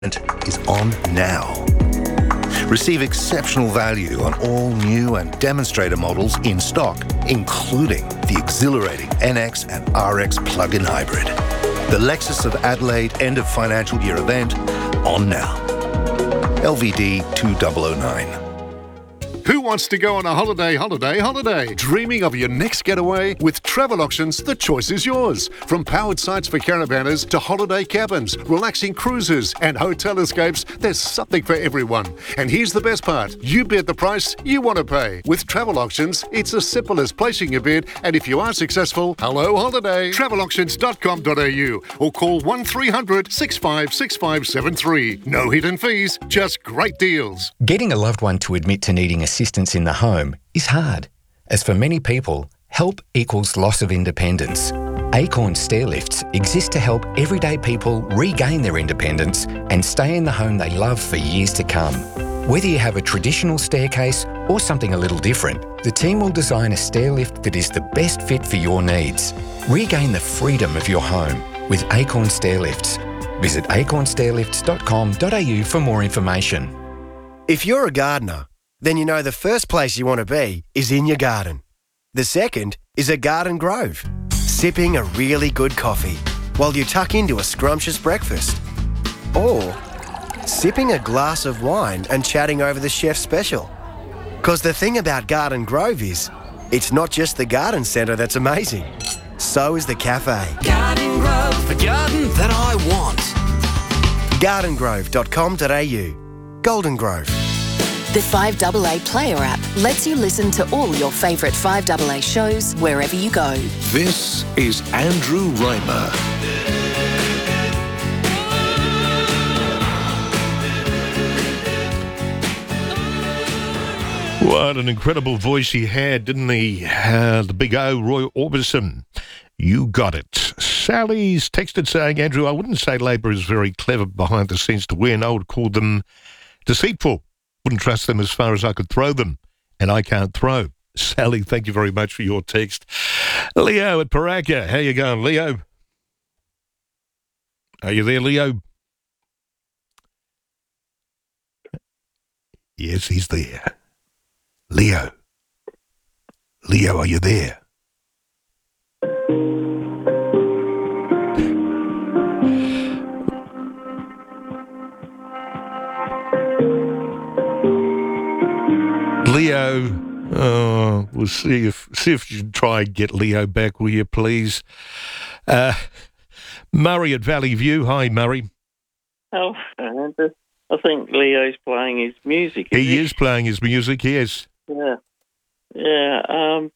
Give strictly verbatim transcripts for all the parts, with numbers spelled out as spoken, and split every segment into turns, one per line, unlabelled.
is on now. Receive exceptional value on all new and demonstrator models in stock, including the exhilarating N X and R X plug-in hybrid. The Lexus of Adelaide end of financial year event on now. L V D two thousand nine.
Who wants to go on a holiday, holiday, holiday? Dreaming of your next getaway? With Travel Auctions, the choice is yours. From powered sites for caravanners to holiday cabins, relaxing cruises and hotel escapes, there's something for everyone. And here's the best part. You bid the price you want to pay. With Travel Auctions, it's as simple as placing your bid, and if you are successful, hello holiday. travel auctions dot com dot a u or call one three hundred, six five six five seven three. No hidden fees, just great deals.
Getting a loved one to admit to needing assistance in the home is hard, as for many people, help equals loss of independence. Acorn Stairlifts exist to help everyday people regain their independence and stay in the home they love for years to come. Whether you have a traditional staircase or something a little different, the team will design a stairlift that is the best fit for your needs. Regain the freedom of your home with Acorn Stairlifts. Visit acorn stairlifts dot com dot a u for more information.
If you're a gardener, then you know the first place you want to be is in your garden. The second is a garden grove, sipping a really good coffee while you tuck into a scrumptious breakfast. Or sipping a glass of wine and chatting over the chef's special. Because the thing about Garden Grove is, it's not just the garden centre that's amazing. So is the cafe.
Garden Grove, the garden that I want.
garden grove dot com dot a u. Golden Grove.
The five A A Player app lets you listen to all your favourite five A A shows wherever you go.
This is Andrew Reimer.
What an incredible voice he had, didn't he? Uh, the big O, Roy Orbison. You got it. Sally's texted saying, Andrew, I wouldn't say Labor is very clever behind the scenes to win. I would call them deceitful. Wouldn't trust them as far as I could throw them, and I can't throw. Sally, thank you very much for your text. Leo at Paraka, how you going, Leo? Are you there, Leo? Yes, he's there. Leo. Leo, are you there? Leo, oh, we'll see if see if you can try and get Leo back, will you, please? Uh, Murray at Valley View. Hi, Murray.
Oh, I think Leo's playing his music.
He,
he
is playing his music, yes.
Yeah, yeah. Um,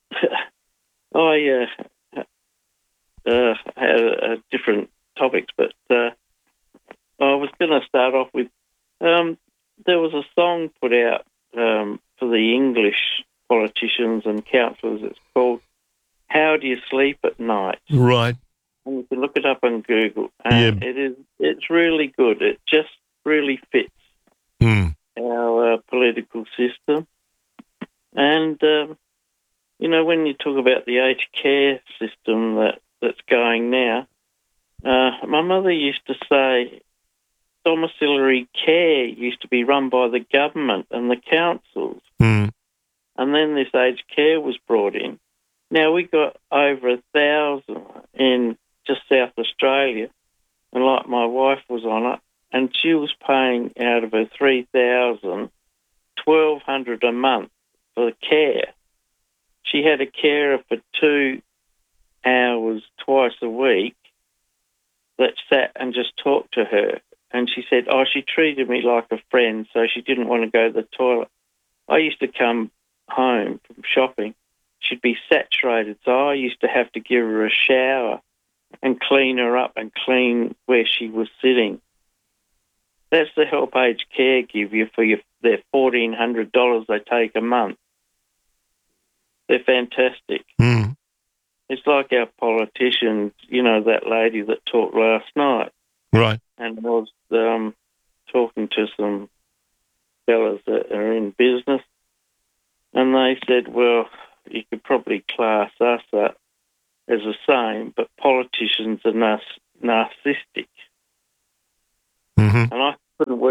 I uh, uh, had uh, different topics, but uh, I was going to start off with um, there was a song put out um, for the English politicians and councillors. It's called "How Do You Sleep at Night?"
Right.
And you can look it up on Google. And
yeah.
It is. It's really good. It just really fits
mm.
our uh, political system. And, um, you know, when you talk about the aged care system that, that's going now, uh, my mother used to say domiciliary care used to be run by the government and the councils.
Mm.
And then this aged care was brought in. Now, we got over a thousand in just South Australia, and like my wife was on it, and she was paying out of her three thousand, twelve hundred a month for the care. She had a carer for two hours twice a week that sat and just talked to her. And she said, oh, she treated me like a friend, so she didn't want to go to the toilet. I used to come home from shopping. She'd be saturated, so I used to have to give her a shower and clean her up and clean where she was sitting. That's the help aged care give you for your, their fourteen hundred dollars they take a month. They're fantastic.
Mm.
It's like our politicians, you know, that lady that talked last night.
Right.
And was um, talking to some fellas that are in business, and they said, well, you could probably class us up as the same, but politicians are nar- narcissistic.
Mm-hmm.
And I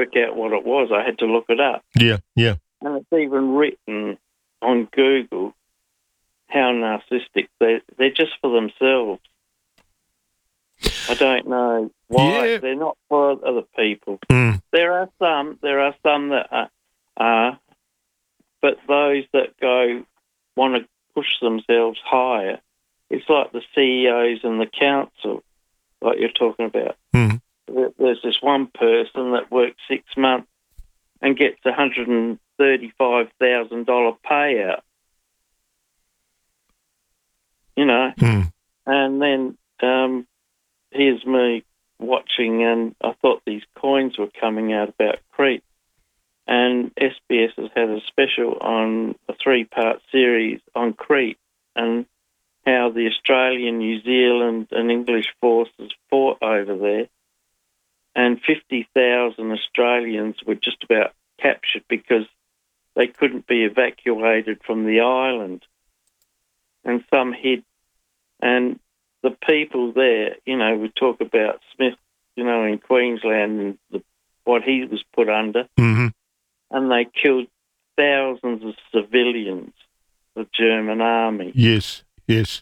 work out what it was. I had to look it up.
Yeah, yeah.
And it's even written on Google how narcissistic they they're just for themselves. I don't know why.
Yeah.
They're not for other people.
Mm.
There are some. There are some that are, are, but those that go want to push themselves higher. It's like the C E Os and the council, like you're talking about.
Mm.
There's this one person that works six months and gets a hundred and thirty-five thousand dollar payout. You know,
Mm.
and then um, here's me watching, and I thought these coins were coming out about Crete, and S B S has had a special on a three-part series on Crete and how the Australian, New Zealand, and English forces fought over there, and fifty thousand Australians were just about captured because they couldn't be evacuated from the island. And some hid. And the people there, you know, we talk about Smith, you know, in Queensland and the, what he was put under,
Mm-hmm.
and they killed thousands of civilians, the German army.
Yes, yes.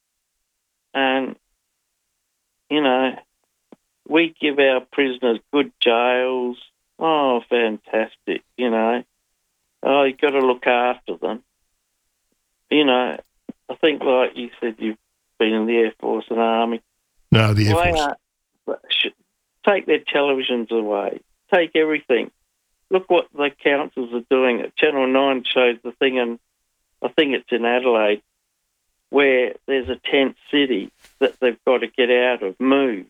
And, you know, we give our prisoners good jails. Oh, fantastic, you know. Oh, you've got to look after them. You know, I think, like you said, you've been in the Air Force and Army.
No, the Air
Why
Force.
aren't- should- take their televisions away. Take everything. Look what the councils are doing. Channel nine shows the thing, and I think it's in Adelaide, where there's a tent city that they've got to get out of, move.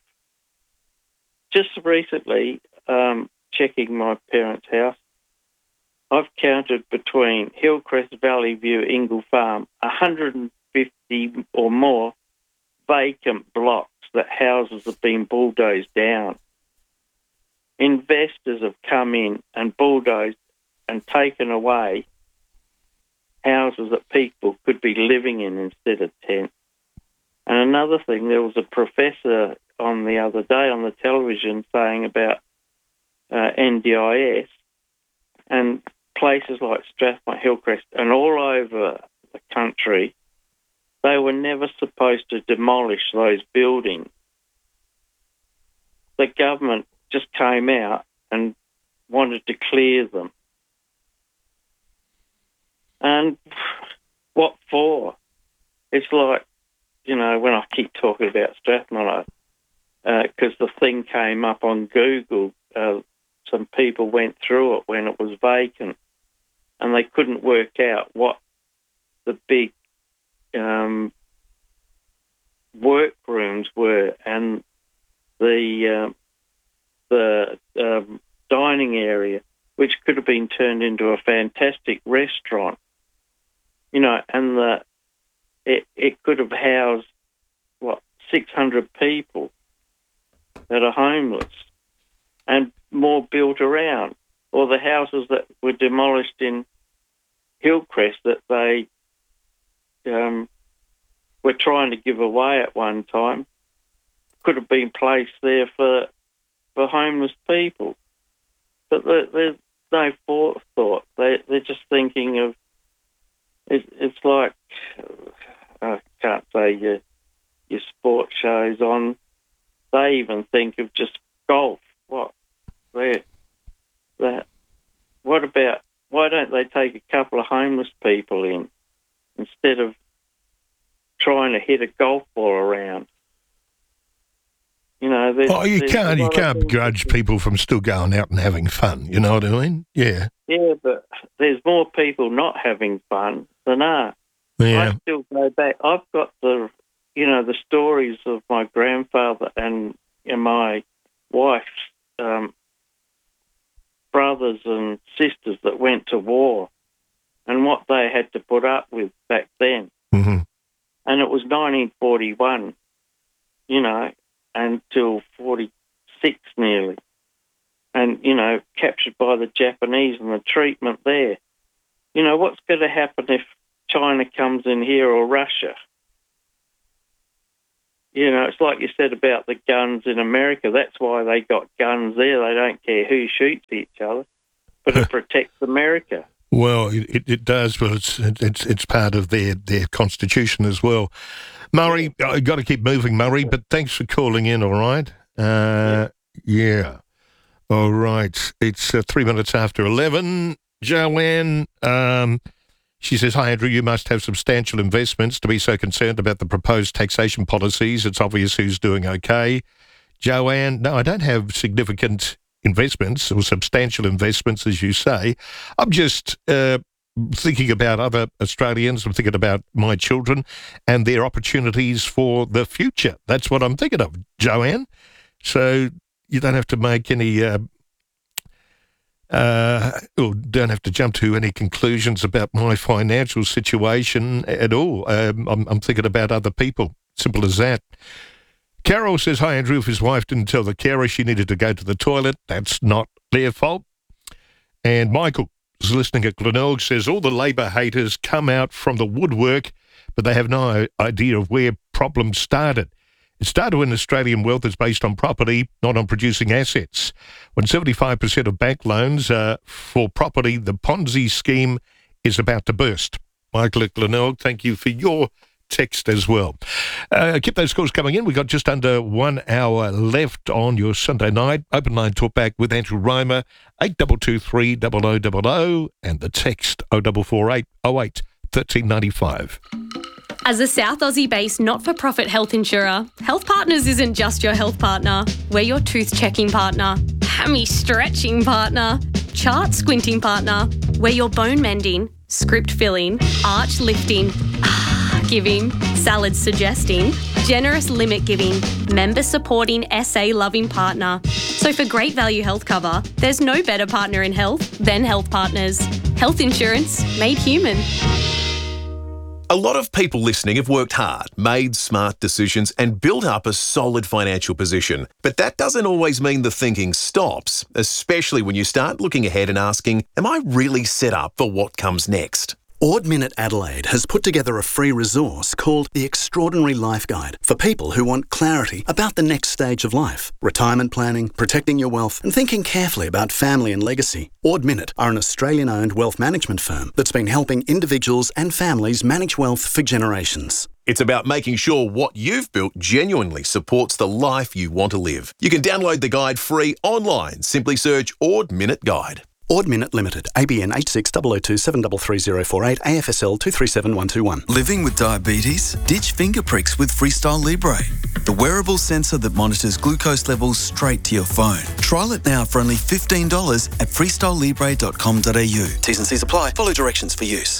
Just recently, um, checking my parents' house, I've counted between Hillcrest, Valley View, Ingle Farm, one hundred fifty or more vacant blocks that houses have been bulldozed down. Investors have come in and bulldozed and taken away houses that people could be living in instead of tents. And another thing, there was a professor on the other day on the television saying about uh, N D I S and places like Strathmore, Hillcrest, and all over the country, they were never supposed to demolish those buildings. The government just came out and wanted to clear them. And what for? It's like, you know, when I keep talking about Strathmore, because uh, the thing came up on Google, uh, some people went through it when it was vacant, and they couldn't work out what the big um, workrooms were and the uh, the um, dining area, which could have been turned into a fantastic restaurant, you know, and the it it could have housed what six hundred people that are homeless, and more built around. Or the houses that were demolished in Hillcrest that they um, were trying to give away at one time could have been placed there for for homeless people. But there, there's no forethought. They, they're just thinking of, it, it's like, I can't say your, your sport shows on, they even think of just golf. What? Where? That. What about, why don't they take a couple of homeless people in instead of trying to hit a golf ball around? You know, there's,
Oh, you
there's
can't
a
you
lot of
can't
things
begrudge
that-
people from still going out and having fun. You know what I mean? Yeah,
Yeah, but there's more people not having fun than are.
yeah.
I still go back. I've got the, you know, the stories of my grandfather and, and my wife's um, brothers and sisters that went to war and what they had to put up with back then.
Mm-hmm.
And it was nineteen forty-one, you know, until forty-six nearly. And, you know, captured by the Japanese and the treatment there. You know, what's going to happen if China comes in here or Russia? You know, it's like you said about the guns in America. That's why they got guns there. They don't care who shoots each other, but it protects America.
Well, it, it does, but it's it's it's part of their, their constitution as well. Murray, I've got to keep moving, Murray, but thanks for calling in, all right? Uh, yeah. All right. It's uh, three minutes after eleven. Joanne, um, she says, hi, Andrew, you must have substantial investments to be so concerned about the proposed taxation policies. It's obvious who's doing okay. Joanne, no, I don't have significant investments or substantial investments, as you say. I'm just uh, thinking about other Australians. I'm thinking about my children and their opportunities for the future. That's what I'm thinking of, Joanne. So you don't have to make any, uh, uh, or don't have to jump to any conclusions about my financial situation at all. Um, I'm, I'm thinking about other people. Simple as that. Carol says, hi, Andrew, if his wife didn't tell the carer she needed to go to the toilet, that's not their fault. And Michael is listening at Glenelg, says, all the Labor haters come out from the woodwork, but they have no idea of where problems started. It started when Australian wealth is based on property, not on producing assets. When seventy-five percent of bank loans are for property, the Ponzi scheme is about to burst. Michael at Glenelg, thank you for your text as well. Uh, keep those calls coming in. We've got just under one hour left on your Sunday night. Open line talk back with Andrew Reimer, eight two two three, zero zero zero zero, and the text oh four four eight, oh eight, one three nine five.
As a South Aussie-based not-for-profit health insurer, Health Partners isn't just your health partner. We're your tooth-checking partner, hammy-stretching partner, chart-squinting partner. We're your bone-mending, script-filling, arch-lifting, giving, salad suggesting, generous limit giving, member supporting, S A loving partner. So for great value health cover, there's no better partner in health than Health Partners. Health insurance made human.
A lot of people listening have worked hard, made smart decisions and built up a solid financial position. But that doesn't always mean the thinking stops, especially when you start looking ahead and asking, am I really set up for what comes next?
Ord Minnett Adelaide has put together a free resource called The Extraordinary Life Guide for people who want clarity about the next stage of life, retirement planning, protecting your wealth, and thinking carefully about family and legacy. Ord Minnett are an Australian-owned wealth management firm that's been helping individuals and families manage wealth for generations.
It's about making sure what you've built genuinely supports the life you want to live. You can download the guide free online. Simply search Ord Minnett Guide.
Ord Minnett Limited, A B N H six zero zero two seven three three zero four eight, A F S L two three seven one two one.
Living with diabetes? Ditch finger pricks with Freestyle Libre, the wearable sensor that monitors glucose levels straight to your phone. Trial it now for only fifteen dollars at freestyle libre dot com dot a u.
T's and C's apply. Follow directions for use.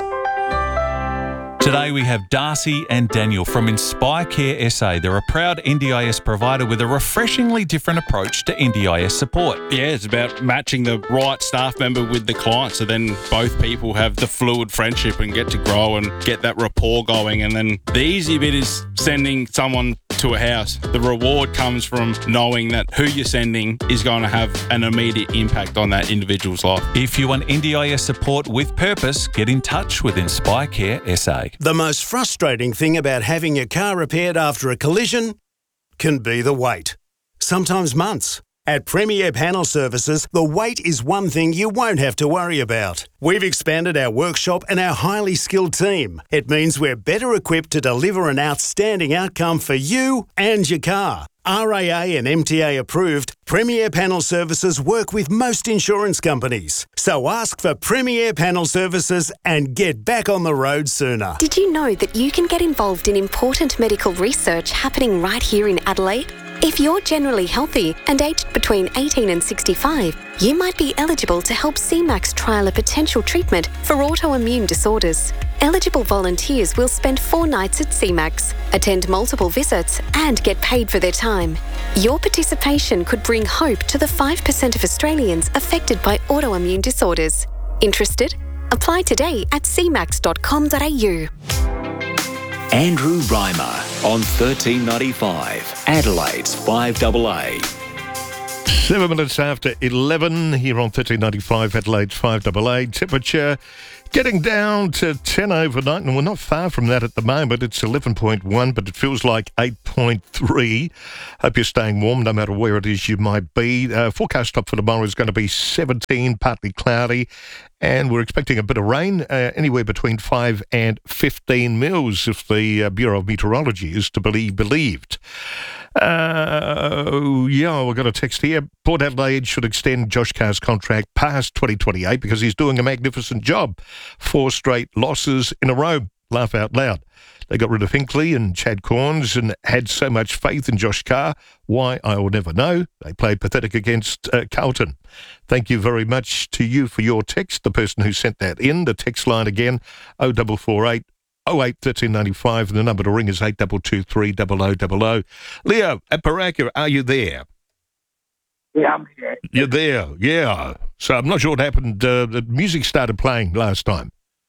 Today we have Darcy and Daniel from Inspire Care S A. They're a proud N D I S provider with a refreshingly different approach to N D I S support.
Yeah, it's about matching the right staff member with the client, so then both people have the fluid friendship and get to grow and get that rapport going. And then the easy bit is sending someone to a house. The reward comes from knowing that who you're sending is going to have an immediate impact on that individual's life.
If you want N D I S support with purpose, get in touch with Inspire Care S A.
The most frustrating thing about having your car repaired after a collision can be the wait. Sometimes months. At Premier Panel Services, the wait is one thing you won't have to worry about. We've expanded our workshop and our highly skilled team. It means we're better equipped to deliver an outstanding outcome for you and your car. R A A and M T A approved, Premier Panel Services work with most insurance companies. So ask for Premier Panel Services and get back on the road sooner.
Did you know that you can get involved in important medical research happening right here in Adelaide? If you're generally healthy and aged between eighteen and sixty-five, you might be eligible to help C MAX trial a potential treatment for autoimmune disorders. Eligible volunteers will spend four nights at C MAX, attend multiple visits and get paid for their time. Your participation could bring hope to the five percent of Australians affected by autoimmune disorders. Interested? Apply today at c max dot com dot a u.
Andrew Reimer on thirteen ninety-five, Adelaide's five double A.
Seven minutes after eleven here on thirteen ninety-five, Adelaide's five double A. Temperature Getting down to ten overnight, and we're not far from that at the moment. It's eleven point one, but it feels like eight point three. Hope you're staying warm no matter where it is you might be. Uh, forecast top for tomorrow is going to be seventeen, partly cloudy, and we're expecting a bit of rain, uh, anywhere between five and fifteen mils, if the uh, Bureau of Meteorology is to be believed. Uh, yeah, we've got a text here. Port Adelaide should extend Josh Carr's contract past twenty twenty-eight because he's doing a magnificent job. Four straight losses in a row. Laugh out loud. They got rid of Hinkley and Chad Corns and had so much faith in Josh Carr. Why, I will never know. They played pathetic against uh, Carlton. Thank you very much to you for your text, the person who sent that in. The text line again, oh four four eight oh eight one three nine five. The number to ring is eight two two three oh oh oh oh. Leo, at Baraka, are you there?
Yeah, I'm here.
You're there, yeah. So I'm not sure what happened. Uh, the music started playing last time.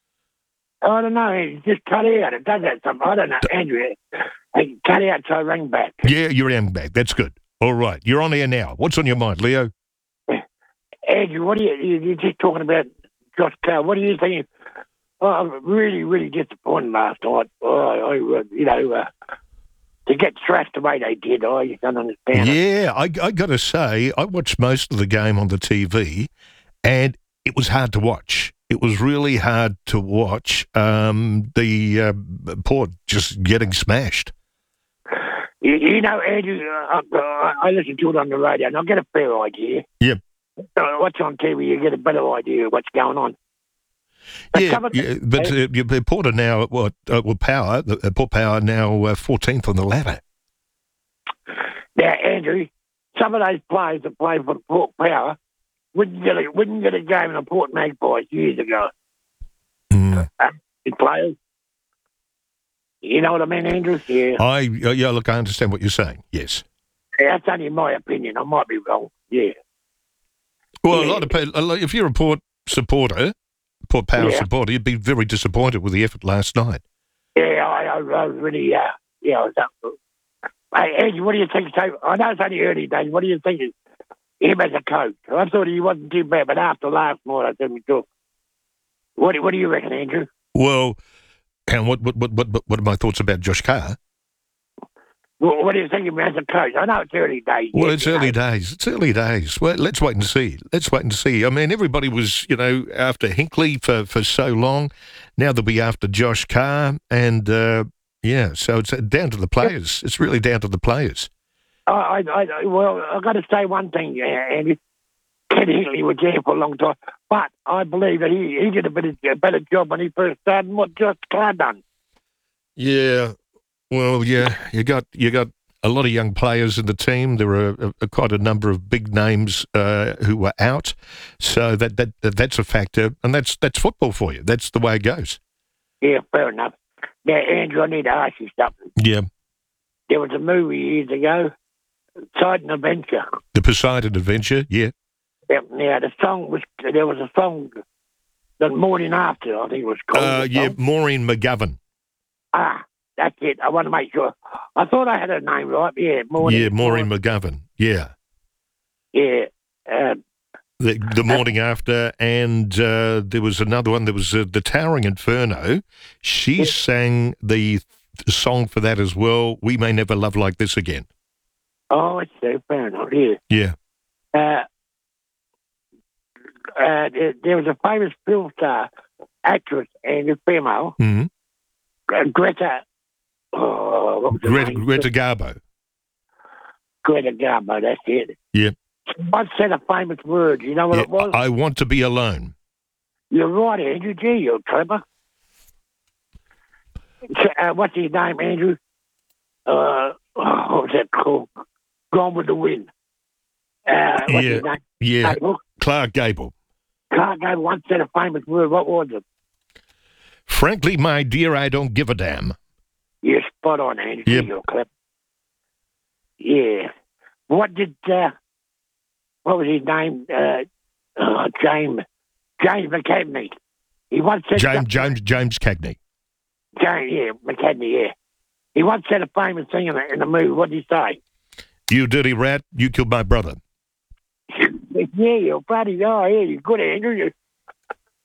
I don't know. It just cut out. It does that something. I don't know, Andrew. It cut out, so I rang back.
Yeah, you're rang back. That's good. All right. You're on air now. What's on your mind, Leo?
Andrew, what are you, you- you're just talking about Josh Carr. What are you thinking? Oh, I'm really, really disappointed last night. Oh, I, uh, you know, uh, to get thrashed the way they did, I just don't understand it.
Yeah, I, I got to say, I watched most of the game on the T V, and it was hard to watch. It was really hard to watch. Um, the uh, Port just getting smashed.
You, you know, Andrew, uh, I, I listen to it on the radio, and I get a fair idea.
Yep.
Uh, Watch on T V, you get a better idea of what's going on. But
Yeah,
some of the-
yeah, but uh, you- Port are now at what? Uh, well, Power, uh, Port Power now uh, fourteenth on the ladder.
Now, Andrew, some of those players that play for Port Power wouldn't get a, wouldn't get a game in the Port Magpies years ago.
Mm.
Uh, the players. You know what I mean, Andrew? Yeah.
I uh, yeah, look, I understand what you're saying. Yes.
That's only my opinion. I might be wrong. Yeah.
Well, a lot of people, if you're a Port supporter, Port Power
Yeah.
supporter, you'd be very disappointed with the effort last night.
Yeah, I, I, I was really, uh, yeah, I was up. Hey, Andrew, what do you think? So, I know it's only early days. What do you think of him as a coach? I thought he wasn't too bad, but after last night, I said we talk. What, do- what do you reckon, Andrew?
Well, and what what what what what are my thoughts about Josh Carr?
What, what do you think of him as a coach? I know it's early days.
Well,
yet,
it's
you know.
early days. It's early days. Well, let's wait and see. Let's wait and see. I mean, everybody was, you know, after Hinkley for, for so long. Now they'll be after Josh Carr. And, uh, yeah, so it's down to the players. It's really down to the players.
I, I, I, well, I've got to say one thing, uh, Andy. Ken Hinkley was there for a long time, but I believe that he, he did a, bit of, a better job when he first started than what Josh Carr done.
Yeah. Well, yeah, you got you got a lot of young players in the team. There were a, a, quite a number of big names uh, who were out, so that, that that that's a factor, and that's that's football for you. That's the way it goes.
Yeah, fair enough. Now, Andrew, I need to ask you something.
Yeah.
There was a movie years ago, Poseidon Adventure.
The Poseidon Adventure. Yeah.
Yeah, now, the song was, there was a song, The Morning After, I think it was called.
Uh,
the
yeah.
song.
Maureen McGovern.
Ah, that's it. I want to make sure. I thought I had her name right. Yeah, Morning.
Yeah, Maureen McGovern. Yeah.
Yeah. Uh,
The, the morning after, and uh, there was another one. There was uh, the Towering Inferno. She sang the th- song for that as well. We May Never Love Like This Again.
oh, it's so fair enough. Yeah.
Yeah.
Uh, uh, there, there was a famous film star, actress, and a female,
hmm
uh, Greta. Oh, what was her
Greta,
name?
Greta Garbo.
Greta Garbo, that's it.
Yeah.
Once said a famous word. You know what
yeah.
it was?
I want to be alone.
You're right, Andrew. Gee, you're clever. Uh, what's his name, Andrew? Uh, oh, what was that called? Gone with the Wind. Uh, what's
yeah.
his name?
Yeah.
Hey, look,
Clark Gable.
Clark Gable once said a famous word. What was it?
Frankly, my dear, I don't give a damn.
You're spot on, Andrew.
Yep.
You're clever. Yeah. What did, uh, what was his name? Uh, uh, James, James McCadney. He once said
James
something-
James James Cagney.
James, yeah, McCadney, yeah. He once said a famous thing in the, in the movie. What did he say?
You dirty rat, you killed my brother.
Yeah, you're bloody, oh, yeah, you're good, Andrew. You-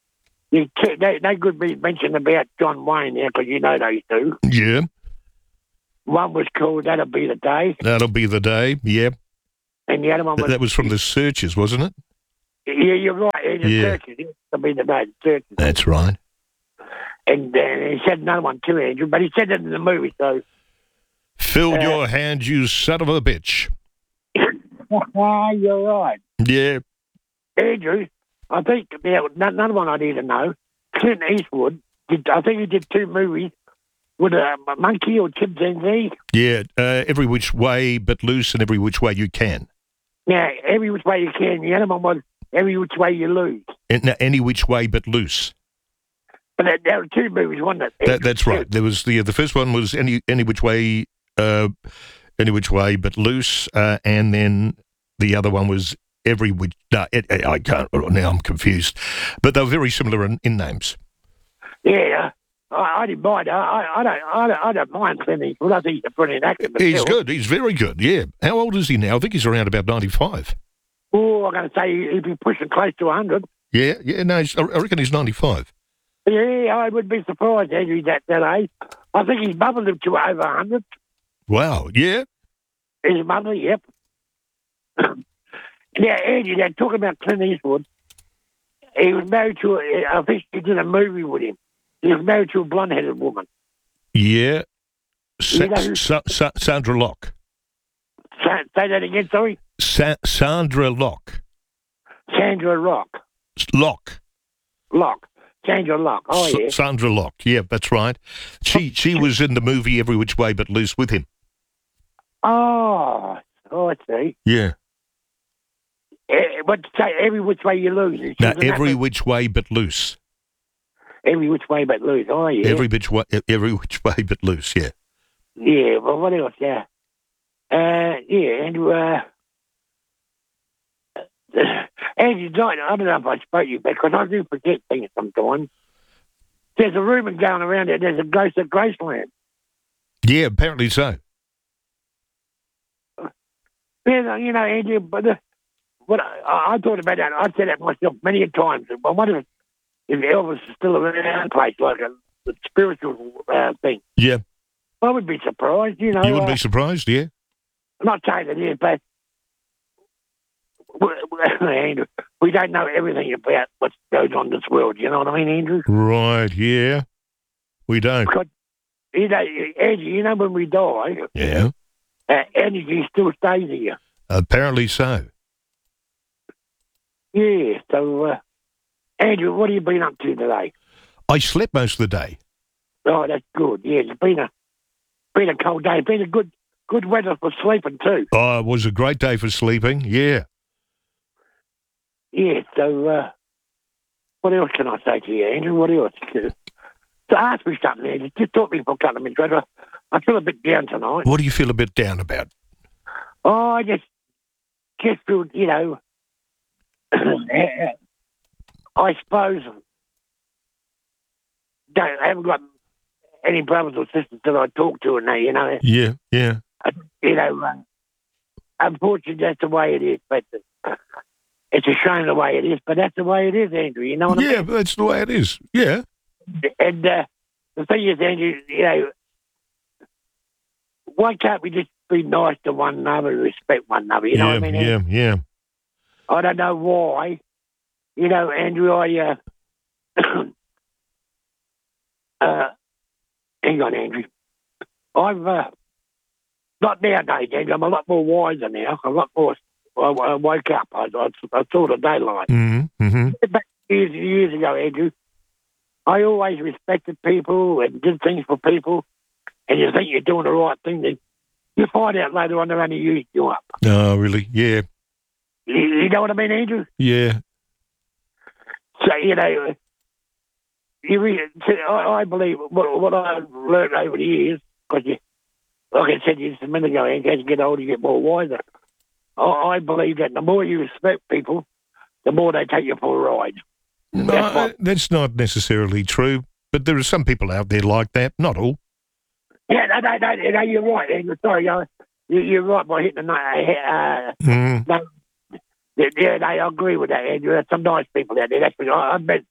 You, they, they could be mentioned about John Wayne there, because you know those two.
Yeah.
One was called That'll Be the Day,
That'll be the day. Yeah.
and the other one
Th-
was...
that was from the Searchers, wasn't it?
Yeah, you're right. The
Yeah.
Searchers. That'll be the day, the Searchers.
That's right.
And uh, he said another one too, Andrew, but he said it in the movie, so...
Filled
Uh,
your hand, you son of a bitch.
You're right.
Yeah.
Andrew, I think yeah, another one I need to know. Clint Eastwood, did, I think he did two movies with a monkey or chimpanzee.
Yeah. Uh, every which way but loose and every which way you can.
Now, every which way you can. The other one was every which way you lose.
And, no, any which way but loose.
But there, there were two movies, wasn't it?
That, that's right. There was the the first one was any any which way, uh, any which way but loose, uh, and then the other one was every which. No, it, I can't. Now I'm confused, but they were very similar in, in names.
Yeah, I, I didn't mind. I, I, I don't. I don't. I don't mind Clint Eastwood. I think he's a brilliant actor. But
He's
still.
good. He's very good. Yeah. How old is he now? I think he's around about ninety-five.
Oh, I'm going to say he'd be pushing close to one hundred.
Yeah. Yeah. No, he's, I reckon he's ninety-five.
Yeah, I would be surprised, Andrew, that that age. I think his mother lived to over one hundred.
Wow. Yeah.
His mother, yep. Now, Andrew, they're talking about Clint Eastwood. He was married to, a, I think she did a movie with him. He was married to a blonde-headed woman.
Yeah. Sa-
You know who-
Sa- Sa- Sandra Locke.
Sa- say that again, sorry?
Sa- Sandra Locke.
Sandra Rock.
Locke.
Locke. Sandra Locke. Oh,
S-
yeah.
Sandra Locke. Yeah, that's right. She she was in the movie Every Which Way But Loose with him.
Oh, oh, I see.
Yeah.
Eh, But say every which way you lose. She
No,
was in that
Every
movie.
Which Way But Loose.
Every which way but lose. Oh, yeah.
Every which way, every which way but loose. Yeah.
Yeah, well, what else? Yeah. Uh, yeah, and, uh, Andrew, I don't know if I spoke to you back, because I do forget things sometimes. There's a rumour going around that there's a ghost at Graceland.
Yeah, apparently so.
Yeah, you know, Andrew, but the, what I, I thought about that. I said that myself many a times. I wonder if, if Elvis is still around, place like a, a spiritual uh, thing.
Yeah.
I would be surprised, you know.
You wouldn't
uh,
be surprised, yeah?
I'm not saying it is, but we, we, Andrew, we don't know everything about what goes on in this world. You know what I mean, Andrew?
Right, yeah. We don't.
Because, you know, Andrew, you know when we die,
Yeah.
uh, energy still stays here.
Apparently so.
Yeah, so, uh, Andrew, what have you been up to today?
I slept most of the day.
Oh, that's good. Yeah, it's been a been a cold day. It's been a good good weather for sleeping too.
Oh, it was a great day for sleeping, yeah.
Yeah, so uh, what else can I say to you, Andrew? What else? So ask me something, Andrew. Just talk to me for a couple of minutes. I, I feel a bit down tonight.
What do you feel a bit down about?
Oh, I just just feel, you know, I suppose don't, I haven't got any brothers or sisters that I talk to and that, you know.
Yeah, yeah.
I, you know, uh, unfortunately, that's the way it is. But uh, it's a shame the way it is. But that's the way it is, Andrew. You know what I
Yeah,
mean?
that's the way it is. Yeah.
And uh, the thing is, Andrew, you know, why can't we just be nice to one another and respect one another? You know
yeah,
what I mean?
yeah, yeah.
I don't know why. You know, Andrew, I, uh, uh, hang on, Andrew. I've, uh, not nowadays, Andrew, I'm a lot more wiser now. I'm a lot more, I, I woke up. I, I, I saw the daylight.
Mm-hmm, mm-hmm.
Back years, years ago, Andrew, I always respected people and did things for people, and you think you're doing the right thing, then you find out later on they're only using you up.
Oh, really? Yeah,
You, you know what I mean, Andrew?
yeah.
So, you know, you re- so I, I believe what, what I've learned over the years, because you, like I said just a minute ago, as you get older, you get more wiser. I, I believe that the more you respect people, the more they take you for a ride.
No,
That's
uh,
what-
that's not necessarily true, but there are some people out there like that. Not all.
Yeah, no, no, no, no, you're right, Andrew. Sorry, uh, you, you're right by hitting the note. Uh,
Mm.
no, yeah, yeah, no, I agree with that, Andrew. There's some nice people out there. That's what I, I've met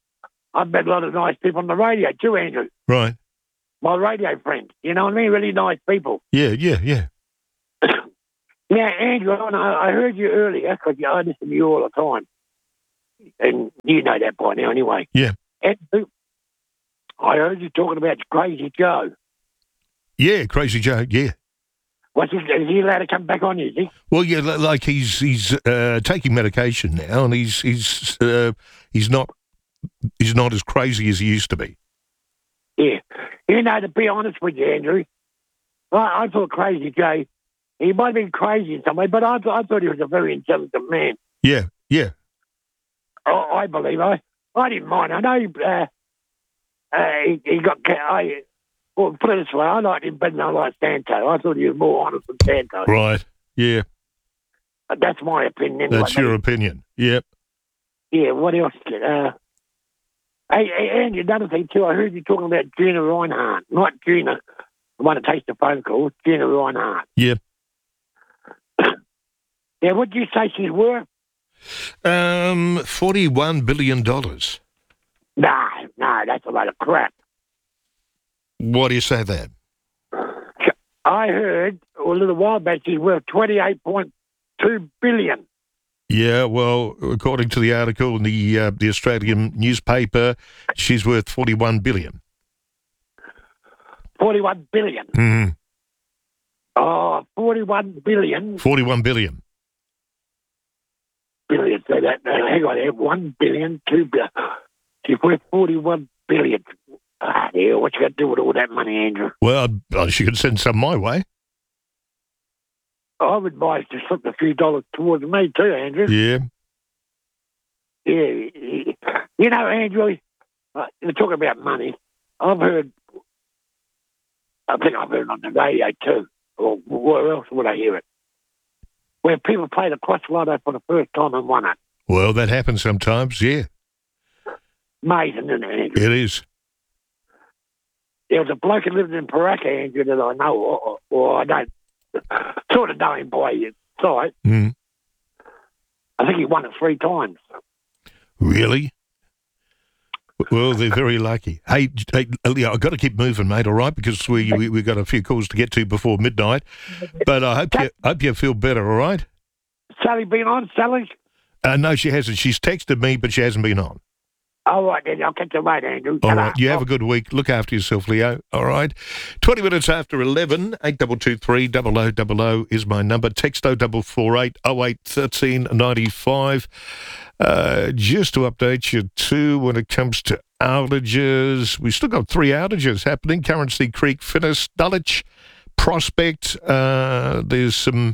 I've met a lot of nice people on the radio too, Andrew.
Right.
My radio friends. You know what I mean? Really nice people.
Yeah, yeah, yeah.
Now, Andrew, I I heard you earlier, because I listen to you all the time. And you know that by now anyway.
Yeah.
Andrew, I heard you talking about Crazy Joe.
Yeah, Crazy Joe, yeah.
What's he, is he allowed to come back on, is he?
Well, yeah, li- like he's he's uh, taking medication now, and he's he's uh, he's not he's not as crazy as he used to be.
Yeah. You know, to be honest with you, Andrew, I, I thought Crazy Joe, he might have been crazy in some way, but I, th- I thought he was a very intelligent man.
Yeah, yeah.
I, I believe. I I didn't mind. I know he, uh, uh, he, he got... I, well, put it this way, I liked him better than I liked Santo. I thought he was more honest than Santo.
Right, yeah.
But that's my opinion. Anyway,
That's your opinion, yep.
Yeah, what else? Uh, hey, hey, Andy, another thing too, I heard you talking about Gina Reinhardt. Not Gina, the one that takes the phone calls, Gina Reinhardt.
Yep.
Yeah, what did you say she's worth?
Um, forty-one billion dollars.
No, no, that's a lot of crap.
Why do you say that?
I heard a little while back she's worth twenty-eight point two billion dollars.
Yeah, well, according to the article in the uh, the Australian newspaper, she's worth forty-one billion dollars.
forty-one billion
Mm.
dollars. Oh, forty-one billion dollars.
forty-one billion dollars.
Billion, so that, uh, hang on there, one billion, two billion. She's worth forty-one billion dollars. Ah, yeah, what you got to do with all that money, Andrew?
Well, uh, she could send some my way.
I would buy to slip a few dollars towards me too, Andrew.
Yeah.
Yeah. You know, Andrew, uh, you're talking about money. I've heard, I think I've heard it on the radio too, or where else would I hear it? Where people play the Cross Lotto for the first time and won it.
Well, that happens sometimes, yeah.
Amazing, isn't it, Andrew?
It is.
There was a bloke who lived in Paraka, Andrew, that I know, or, or I don't sort of know him by sight.
Mm.
I think he won it three times.
Really? Well, they're very lucky. Hey, hey yeah, I've got to keep moving, mate, all right, because we, we, we've got a few calls to get to before midnight. But I hope you, hope you feel better, all right?
Sally been on, Sally?
Uh, no, she hasn't. She's texted me, but she hasn't been on.
All right, then. I'll catch you later, Andrew.
All right. You have a good week. Look after yourself, Leo. All right. twenty minutes after eleven, eight two two three, double oh double oh is my number. Text oh four four eight, oh eight, one three nine five. Uh, just to update you, too, when it comes to outages, we've still got three outages happening. Currency Creek, Finnis, Dulwich, Prospect. Uh, there's some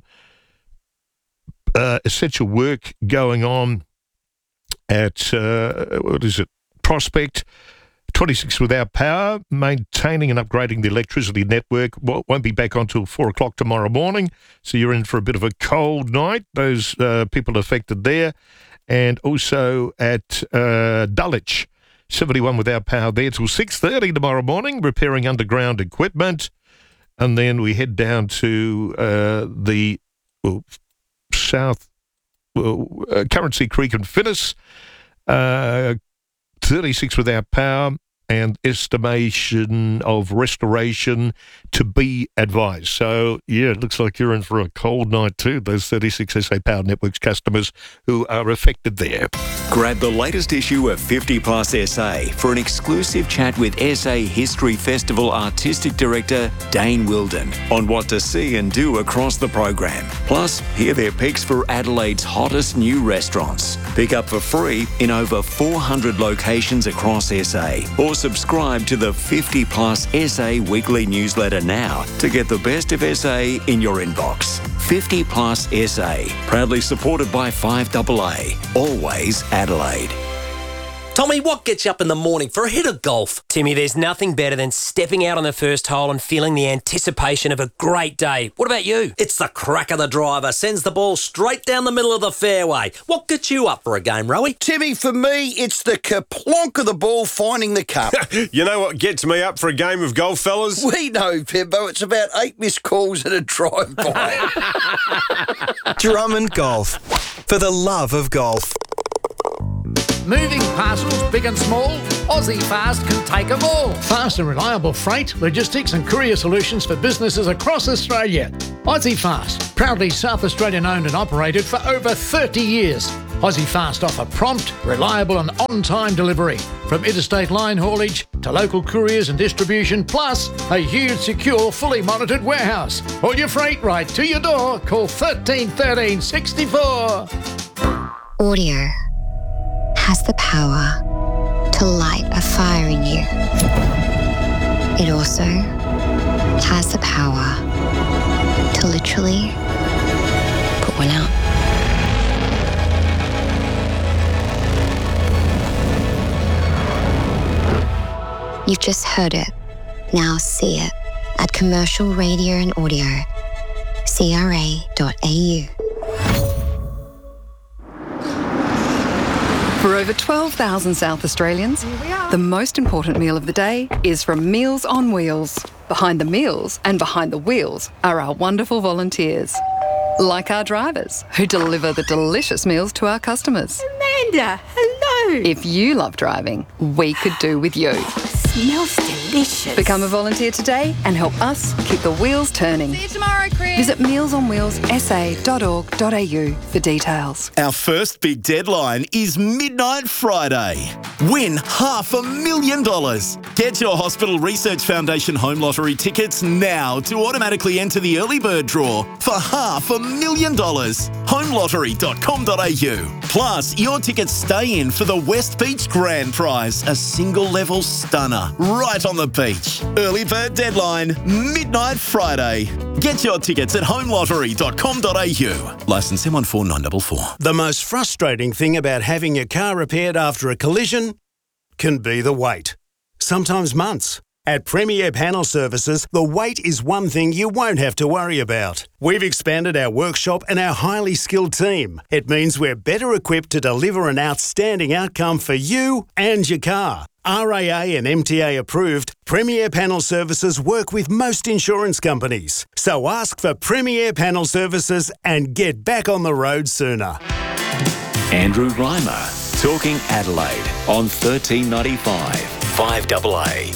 uh, essential work going on at, uh, what is it, Prospect, twenty-six without power, maintaining and upgrading the electricity network. Won't be back on until four o'clock tomorrow morning, so you're in for a bit of a cold night, those uh, people affected there. And also at uh, Dulwich, seventy-one without power there till six thirty tomorrow morning, repairing underground equipment. And then we head down to uh, the well, south, well, uh, Currency Creek and Finnis, uh, thirty-six without power, and estimation of restoration to be advised. So, yeah, it looks like you're in for a cold night too, those thirty-six S A Power Networks customers who are affected there.
Grab the latest issue of fifty plus S A for an exclusive chat with S A History Festival Artistic Director Dane Wilden on what to see and do across the program. Plus, hear their picks for Adelaide's hottest new restaurants. Pick up for free in over four hundred locations across S A, or subscribe to the fifty plus S A weekly newsletter now to get the best of S A in your inbox. fifty plus S A, proudly supported by five double A, always Adelaide.
Tommy, what gets you up in the morning for a hit of golf? Timmy, there's nothing better than stepping out on the first hole and feeling the anticipation of a great day. What about you?
It's the crack of the driver, sends the ball straight down the middle of the fairway. What gets you up for a game, Rowie?
Timmy, for me, it's the kerplonk of the ball finding the cup.
You know what gets me up for a game of golf, fellas?
We know, Pimbo. It's about eight missed calls and a drive-by.
Drummond Golf. For the love of golf.
Moving parcels, big and small, Aussie Fast can take them all. Fast and reliable freight, logistics and courier solutions for businesses across Australia. Aussie Fast, proudly South Australian owned and operated for over thirty years. Aussie Fast offer prompt, reliable and on-time delivery, from interstate line haulage to local couriers and distribution, plus a huge, secure, fully monitored warehouse. All your freight right to your door. Call thirteen thirteen sixty-four.
Audio has the power to light a fire in you. It also has the power to literally put one out. You've just heard it. Now see it at Commercial Radio and Audio, c r a dot a u.
For over twelve thousand South Australians, the most important meal of the day is from Meals on Wheels. Behind the meals and behind the wheels are our wonderful volunteers, like our drivers who deliver the delicious meals to our customers.
Amanda, hello.
If you love driving, we could do with you.
Smells delicious.
Become a volunteer today and help us keep the wheels turning.
See you tomorrow, Chris.
Visit meals on wheels s a dot org dot a u for details.
Our first big deadline is Midnight Friday. Win half a million dollars. Get your Hospital Research Foundation Home Lottery tickets now to automatically enter the early bird draw for half a million dollars. home lottery dot com dot a u. Plus, your tickets stay in for the West Beach Grand Prize, a single level stunner right on the beach. Early bird deadline, Midnight Friday. Get your tickets at home lottery dot com dot a u. Licence M one four nine four four.
The most frustrating thing about having your car repaired after a collision can be the wait. Sometimes months. At Premier Panel Services, the wait is one thing you won't have to worry about. We've expanded our workshop and our highly skilled team. It means we're better equipped to deliver an outstanding outcome for you and your car. R A A and M T A approved, Premier Panel Services work with most insurance companies. So ask for Premier Panel Services and get back on the road sooner.
Andrew Reimer, talking Adelaide on thirteen ninety-five, five A A.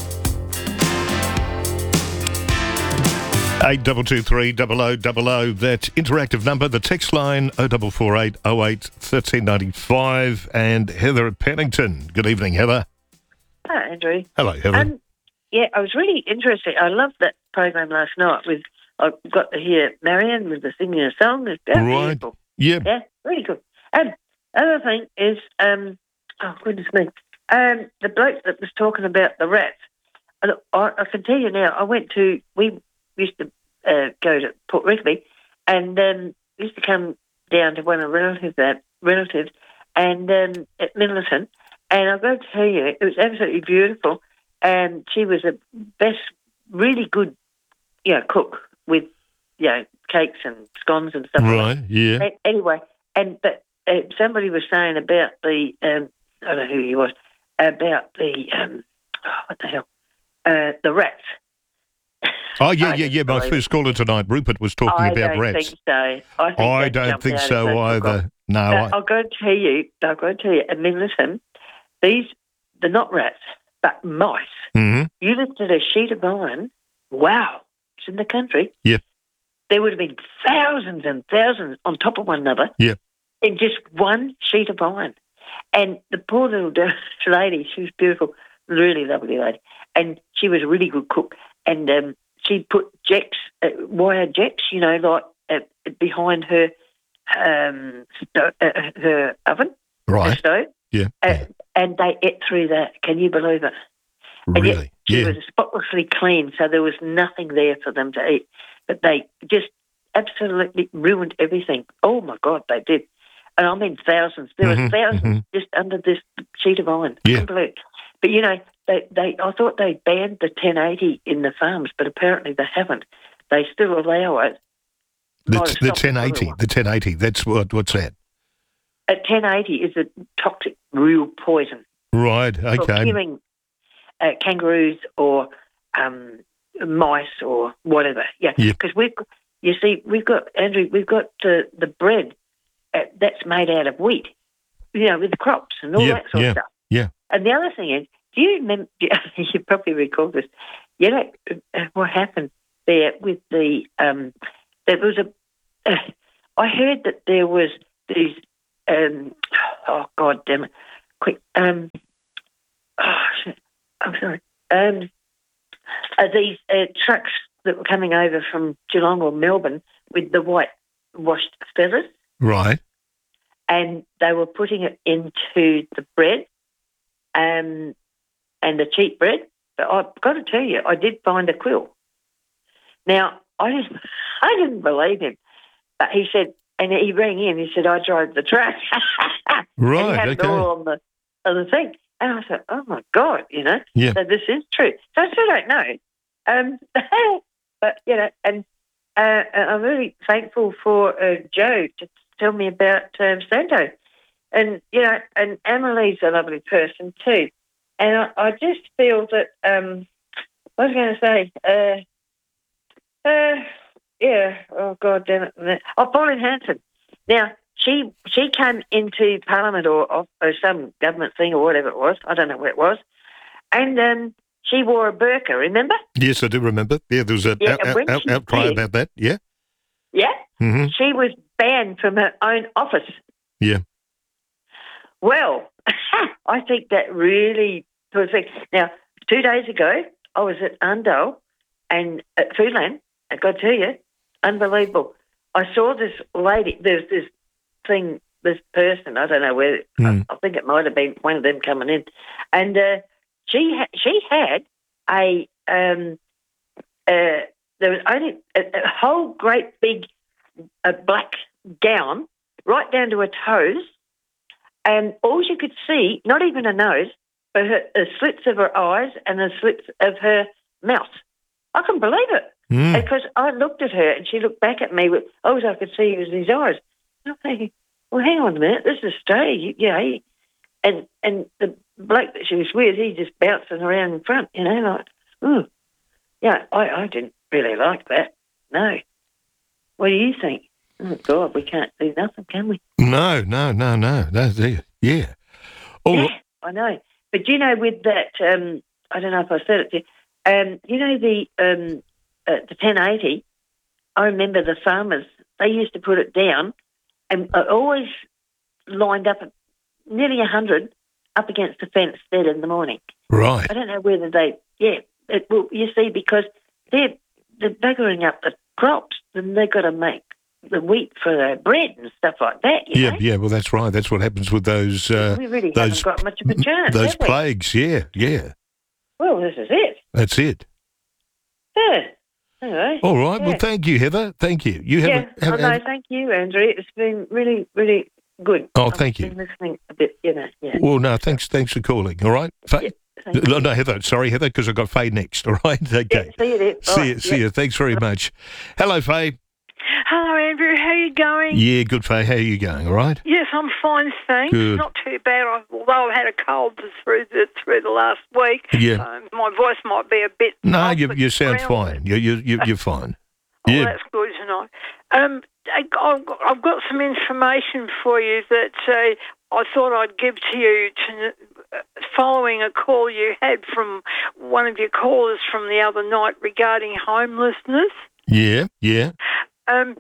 eight two two three double oh double oh, that interactive number, the text line oh four four eight oh eight one three nine five, and Heather at Pennington. Good evening, Heather.
Hi, Andrew.
Hello, Heather.
Um, yeah, I was really interested. I loved that program last night. With I got to hear Marianne with the singing a song. It's very
Right.
beautiful.
Yep.
Yeah, really good. Um, other thing is, um, oh goodness me, um, the bloke that was talking about the rats. And I, I can tell you now. I went to we. used to uh, go to Port Rigby, and um, used to come down to one of the relatives, uh, relatives and um, at Middleton. And I've got to tell you, it was absolutely beautiful. And she was a best, really good, you know, cook with, you know, cakes and scones and stuff.
Right,
like that.
yeah.
A- Anyway, and but uh, somebody was saying about the, um, I don't know who he was, about the, um, oh, what the hell, uh, the rats.
Oh, yeah,
I
yeah,
just
yeah. My
believe
first caller tonight, Rupert, was talking
I
about
don't
rats.
think so. I, think
I
that
don't
jumped
think
out
so
as they
either.
forgot.
No,
Uh,
I,
I'll go and tell you. I'll go and tell you. I mean, listen, these they're not rats, but mice.
Mhm.
You lifted a sheet of iron. Wow, it's in the country.
Yep.
There would have been thousands and thousands on top of one another.
Yep.
In just one sheet of iron. And the poor little lady, she was beautiful, really lovely lady, and she was a really good cook. And um, she put jacks, uh, wire jacks, you know, like uh, behind her um, sto- uh, her oven,
right?
Her stove,
Yeah.
uh, and they ate through that. Can you believe it? And yet
Really?
she
Yeah.
was spotlessly clean, so there was nothing there for them to eat. But they just absolutely ruined everything. Oh my God, they did. And I mean thousands. There
Mhm,
were thousands
mhm.
just under this sheet of iron.
Yeah.
Complete. But you know, they, they I thought they banned the ten eighty in the farms, but apparently they haven't. They still allow it.
The,
Might
the
have stopped
ten eighty,
everyone.
the ten eighty. That's what. What's that?
A ten eighty is a toxic, real poison.
Right.
For
Okay.
killing uh, kangaroos or um, mice or whatever. Yeah,
Yeah.
because we've, you see, we've got Andrew, we've got uh, the bread uh, that's made out of wheat. you know, with the crops and all
Yeah,
that sort
yeah,
of stuff.
yeah.
And the other thing is, do you remember? You probably recall this. You know uh, what happened there with the? Um, there was a. Uh, I heard that there was these. Um, oh God damn it! Quick. Um, oh, shit. I'm sorry. Um, uh, these uh, trucks that were coming over from Geelong or Melbourne with the white washed feathers,
Right.
and they were putting it into the bread, um, and the cheap bread. But I've got to tell you, I did find a quill. Now I didn't, I didn't believe him, but he said, and he rang in. He said, "I drove the truck."
Right.
And he had
Okay.
it all on the on the thing, and I thought, "Oh my God," you know.
Yeah.
So this is true. So I still don't know, um, but you know, and uh, I'm really thankful for uh, Joe to tell me about um, Santo, and you know, and Emily's a lovely person too, and I, I just feel that um, what was I going to say? Uh, uh, yeah. Oh God damn it! Oh, Pauline Hanson. Now she she came into Parliament or, or, or some government thing or whatever it was. I don't know what it was, and um, she wore a burqa. Remember?
Yes, I do remember. Yeah, there was an
Yeah,
out,
and
out,
when
out,
she
outcry
did-
about that. Yeah.
Yeah.
hmm
She was banned from her own office.
Yeah.
Well, I think that really was a thing. Now, two days ago, I was at Undale and at Foodland. I got to tell you, unbelievable. I saw this lady. There's this thing, this person. I don't know where.
Mm.
I, I think it might have been one of them coming in, and uh, she ha- she had a um, uh, there was only a, a whole great big uh, black gown right down to her toes, and all you could see, not even her nose, but her, the slits of her eyes and the slits of her mouth. I couldn't believe it.
Mm.
Because I looked at her and she looked back at me with, all I could see was his eyes. And I'm thinking, well, hang on a minute, this is Australia, you know. And, and the bloke that she was with, he just bouncing around in front, you know, like, ooh. Yeah, I, I didn't really like that. No. What do you think? Oh, God, we can't do nothing, can we?
No, no, no, no. That's it. Yeah. Oh,
Yeah, I know. But you know, with that, um, I don't know if I said it to you, um, you know, the um, uh, the ten eighty, I remember the farmers, they used to put it down and uh, always lined up at nearly one hundred up against the fence dead in the morning.
Right.
I don't know whether they, yeah, it, well, you see, because they're, they're buggering up the crops, then they've got to make the wheat for their bread and stuff like that, you
yeah,
know?
yeah. Well, that's right. That's what happens with those. Uh,
We really
those,
haven't got much of a chance,
Those
have we?
plagues. Yeah, yeah.
Well, this is it.
That's it.
Yeah. Anyway.
All right.
Yeah.
Well, thank you, Heather. Thank you. You have
yeah.
a, have,
oh, no,
have-
thank you, Andrew. It's been really, really good.
Oh,
I've
thank you.
been listening a bit, you know. Yeah.
Well, no, thanks. Thanks for calling. All right. Fa-
thank
no, no, Heather. Sorry, Heather, because I got Faye next. All right. Okay.
See you there.
See
Bye.
you. See
Yeah.
you. Thanks very much. Hello, Faye.
Hello, Andrew. How are you going?
Yeah, good, Faye. How are you going? All right.
Yes, I'm fine, thanks.
Good.
Not too bad. I, although I've had a cold through the through the last week.
Yeah.
Um, my voice might be a bit.
No,
off
you
the
you sound
ground.
fine. You you you you're fine.
Oh,
Yeah.
that's good to know. Um, I, I've got- I've got some information for you that uh, I thought I'd give to you to, uh, following a call you had from one of your callers from the other night regarding homelessness.
Yeah. Yeah.
Um,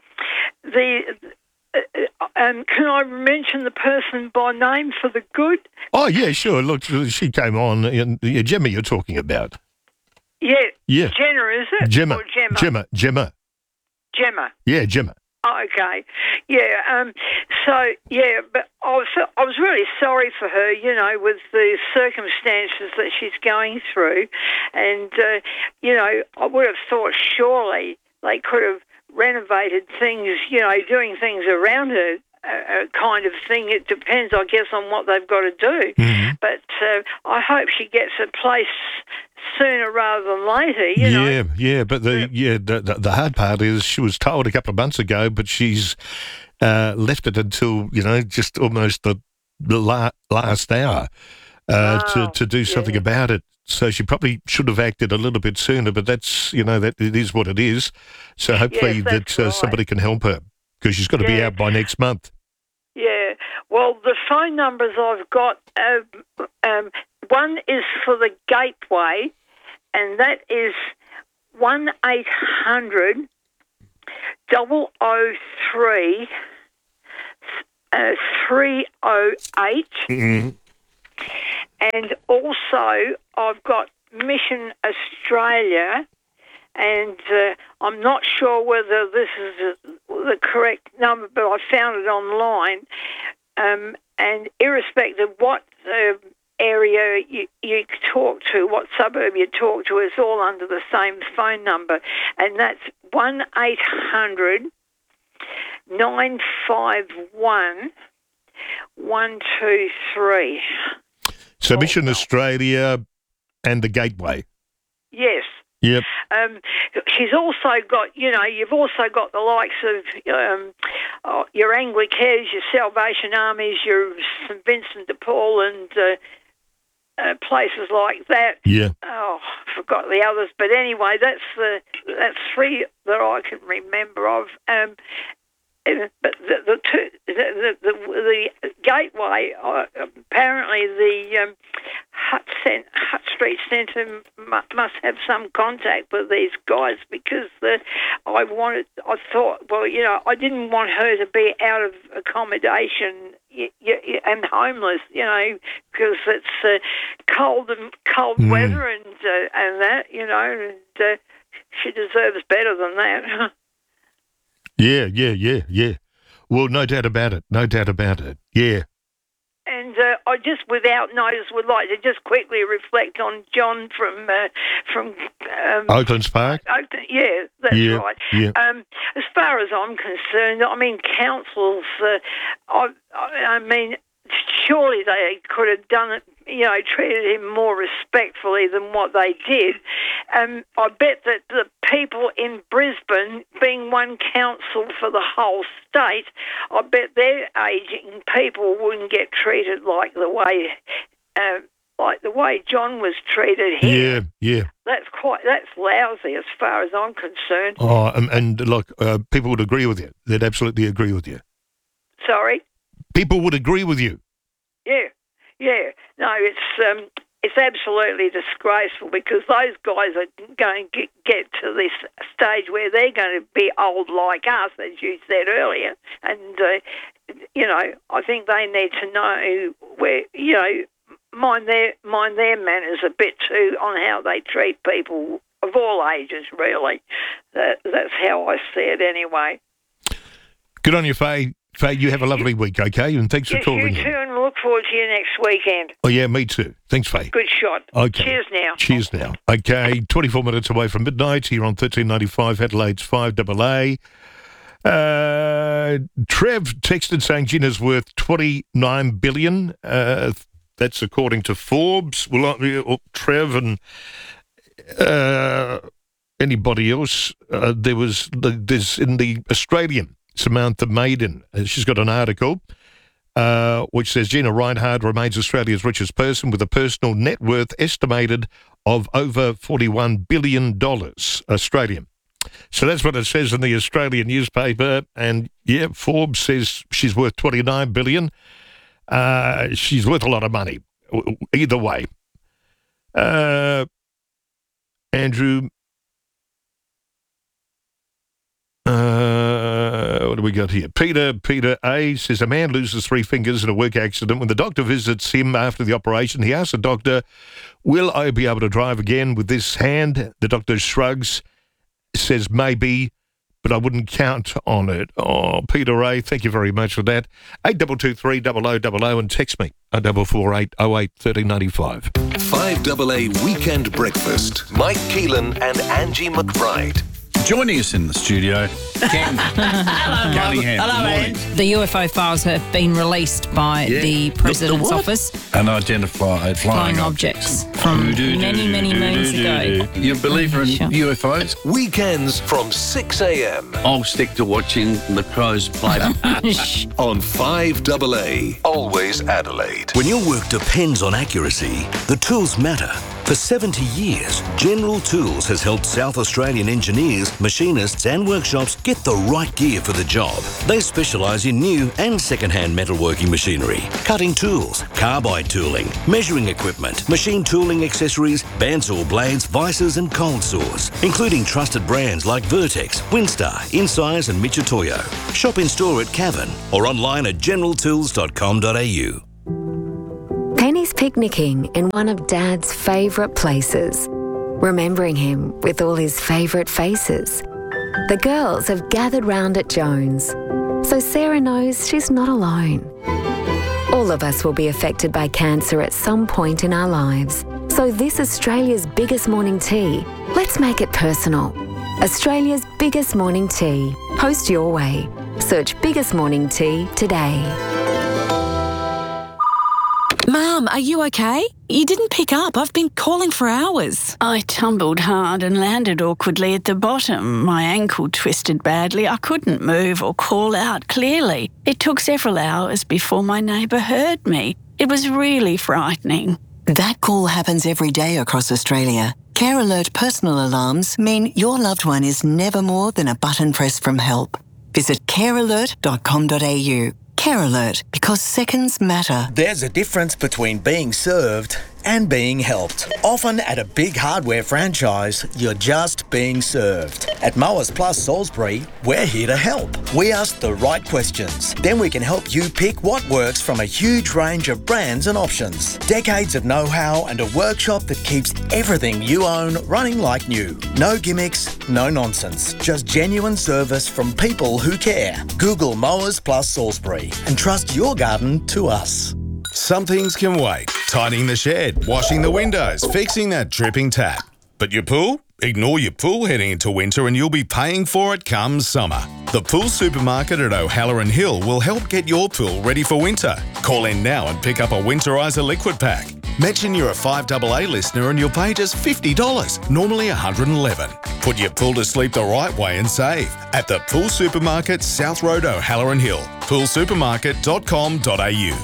the uh, uh, um, can I mention the person by name for the good?
Oh yeah, sure. Look, she came on. And, yeah, Gemma, you're talking about.
Yeah,
Yeah.
Jenna, is it?
Gemma.
Or Gemma.
Gemma. Gemma.
Gemma.
Yeah, Gemma.
Oh, okay. Yeah. Um. So yeah, but I was I was really sorry for her. You know, with the circumstances that she's going through, and uh, you know, I would have thought surely they could have renovated things. You know, doing things around her. Uh, kind of thing. It depends, I guess, on what they've got to do.
Mm-hmm.
But uh, I hope she gets a place sooner rather than later. You know.
Yeah, yeah, but the yeah the, the the hard part is she was told a couple of months ago, but she's uh, left it until you know just almost the the la- last hour uh,
Oh,
to to do something about it. So she probably should have acted a little bit sooner, but that's you know that it is what it is. So hopefully
Yes, that's
that uh,
right.
somebody can help her because she's got to be
Yeah.
out by next month.
Yeah. Well, the phone numbers I've got, uh, um, one is for the Gateway, and that is one eight hundred double oh three uh, three oh eight.
Mm-hmm.
And also I've got Mission Australia, and uh, I'm not sure whether this is the correct number, but I found it online. Um, and irrespective of what uh, area you, you talk to, what suburb you talk to, it's all under the same phone number. And that's one eight hundred nine five one one two three.
So Mission Australia and the Gateway.
Yes.
Yep.
Um, she's also got, you know, you've also got the likes of um, oh, your Anglicanes, your Salvation Armies, your St Vincent de Paul, and uh, uh, places like that.
Yeah.
Oh, I forgot the others, but anyway, that's the that's three that I can remember of. Um, but the the two, the the, the, the Gateway, uh, apparently the um, Hutt, Cent- Hutt Street Centre mu- must have some contact with these guys, because the, I wanted, I thought, well, you know, I didn't want her to be out of accommodation y- y- and homeless, you know, because it's uh, cold and cold mm. weather and uh, and that, you know, and uh, she deserves better than that.
Yeah, yeah, yeah, yeah. Well, no doubt about it. No doubt about it. Yeah.
And uh, I just, without notice, would like to just quickly reflect on John from uh, from um,
Oaklands Park.
Oakland, yeah, that's
yeah,
right.
Yeah.
Um, as far as I'm concerned, I mean, councils. Uh, I, I mean, surely they could have done it, you know, treated him more respectfully than what they did. Um, I bet that the people in Brisbane, being one council for the whole state, I bet their ageing people wouldn't get treated like the way, uh, like the way John was treated here.
Yeah, yeah.
That's quite, that's lousy as far as I'm concerned.
Oh, and, and like uh, people would agree with you. They'd absolutely agree with you.
Sorry?
People would agree with you.
Yeah, yeah. No, it's um, it's absolutely disgraceful, because those guys are going to get, get to this stage where they're going to be old like us, as you said earlier. And, uh, you know, I think they need to know where, you know, mind their, mind their manners a bit too on how they treat people of all ages, really. That, that's how I see it anyway.
Good on you, Faye. Faye, you have a lovely week, okay? And thanks
yes,
for calling.
You too, and look forward to you next weekend.
Oh, yeah, me too. Thanks, Faye.
Good shot.
Okay.
Cheers now.
Cheers now. Okay, twenty-four minutes away from midnight here on thirteen ninety-five Adelaide's five A A. Uh, Trev texted saying Gina's worth twenty-nine billion dollars. Uh, that's according to Forbes. Well, uh, Trev and uh, anybody else, uh, there was, there's in the Australian, Samantha Maiden. She's got an article uh, which says Gina Rinehart remains Australia's richest person with a personal net worth estimated of over forty-one billion dollars Australian. So that's what it says in the Australian newspaper. And, yeah, Forbes says she's worth twenty-nine billion dollars. Uh, she's worth a lot of money, either way. Uh, Andrew... Uh, what do we got here? Peter, Peter A says a man loses three fingers in a work accident. When the doctor visits him after the operation, he asks the doctor, will I be able to drive again with this hand? The doctor shrugs, says maybe, but I wouldn't count on it. Oh, Peter A, thank you very much for that. eight two two three double oh double oh and text me oh four four eight oh eight one three nine five.
five A A Weekend Breakfast. Mike Keelan and Angie McBride.
Joining us in the studio, Ken Cunningham.
Hello, Anne. The U F O files have been released by
Yeah.
the President's
The- the what?
office.
Unidentified flying,
Flying
objects.
objects. from many, many moons ago.
You a believer in
Sure.
U F Os?
Weekends from six a.m.
I'll stick to watching the Crows play.
on five A A. Always Adelaide.
When your work depends on accuracy, the tools matter. For seventy years, General Tools has helped South Australian engineers, machinists and workshops get the right gear for the job. They specialise in new and second-hand metalworking machinery, cutting tools, carbide tooling, measuring equipment, machine tooling accessories, bandsaw blades, vices and cold saws, including trusted brands like Vertex, Winstar, Incise and Michitoyo. Shop in store at Cavan or online at general tools dot com dot a u.
Penny's picnicking in one of Dad's favourite places, remembering him with all his favourite faces. The girls have gathered round at Jones, so Sarah knows she's not alone. All of us will be affected by cancer at some point in our lives, so this Australia's biggest morning tea, let's make it personal. Australia's biggest morning tea. Post your way. Search Biggest Morning Tea today.
Mum, are you okay? You didn't pick up. I've been calling for hours.
I tumbled hard and landed awkwardly at the bottom. My ankle twisted badly. I couldn't move or call out clearly. It took several hours before my neighbour heard me. It was really frightening.
That call happens every day across Australia. Care Alert personal alarms mean your loved one is never more than a button press from help. Visit care alert dot com dot a u. Care Alert, because seconds matter.
There's a difference between being served and being helped. Often at a big hardware franchise, you're just being served. At Mowers Plus Salisbury, we're here to help. We ask the right questions. Then we can help you pick what works from a huge range of brands and options. Decades of know-how and a workshop that keeps everything you own running like new. No gimmicks, no nonsense. Just genuine service from people who care. Google Mowers Plus Salisbury and trust your garden to us.
Some things can wait. Tidying the shed, washing the windows, fixing that dripping tap. But your pool? Ignore your pool heading into winter and you'll be paying for it come summer. The Pool Supermarket at O'Halloran Hill will help get your pool ready for winter. Call in now and pick up a Winterizer liquid pack. Mention you're a five A A listener and you'll pay just fifty dollars, normally one hundred eleven dollars. Put your pool to sleep the right way and save at the Pool Supermarket, South Road, O'Halloran Hill. pool supermarket dot com dot a u.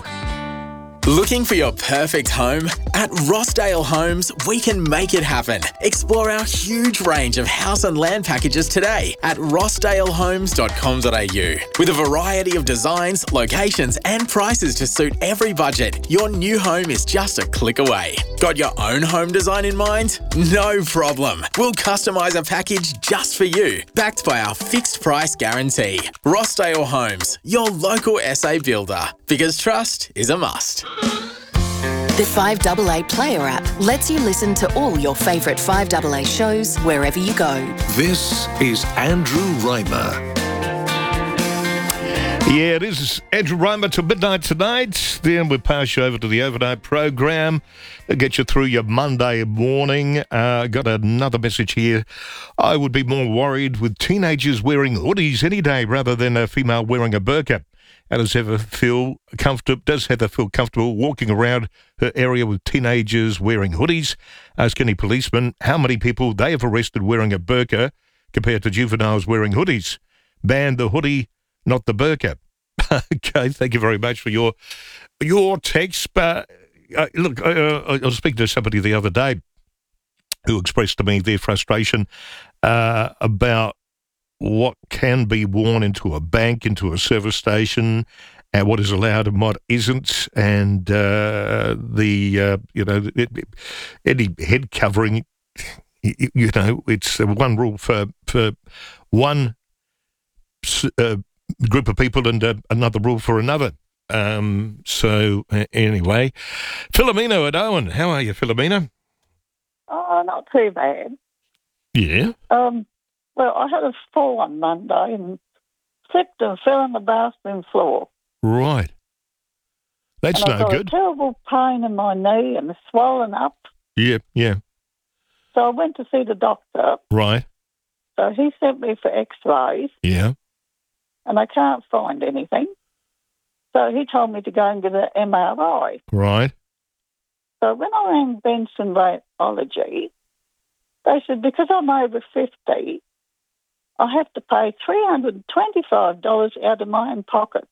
Looking for your perfect home? At Rossdale Homes, we can make it happen. Explore our huge range of house and land packages today at rossdale homes dot com dot a u. With a variety of designs, locations and prices to suit every budget, your new home is just a click away. Got your own home design in mind? No problem. We'll customise a package just for you, backed by our fixed price guarantee. Rossdale Homes, your local S A builder, because trust is a must.
The five A A Player app lets you listen to all your favourite five A A shows wherever you go.
This is Andrew Reimer.
Yeah, it is Andrew Reimer till midnight tonight. Then we'll pass you over to the overnight program. They'll get you through your Monday morning. Uh, got another message here. I would be more worried with teenagers wearing hoodies any day rather than a female wearing a burqa. How does Heather feel comfortable? Does Heather feel comfortable walking around her area with teenagers wearing hoodies? Ask any policeman how many people they have arrested wearing a burqa compared to juveniles wearing hoodies. Ban the hoodie, not the burqa. Okay, thank you very much for your your text. But uh, look, uh, I was speaking to somebody the other day who expressed to me their frustration uh, about what can be worn into a bank, into a service station, and what is allowed and what isn't, and uh, the uh, you know it, it, any head covering, you, you know, it's one rule for for one uh, group of people and uh, another rule for another. Um, so uh, anyway, Philomena at Owen, how are you, Philomena?
Oh, not too bad.
Yeah.
Um. Well, I had a fall on Monday and slipped and fell on the bathroom floor.
Right. That's
and
no
I got
good.
a terrible pain in my knee and it's swollen up.
Yeah, yeah.
So I went to see the doctor.
Right.
So he sent me for x-rays.
Yeah.
And I can't find anything. So he told me to go and get an M R I.
Right.
So when I rang Benson Radiology, they said because I'm over fifty, I have to pay three hundred twenty-five dollars out of my own pocket.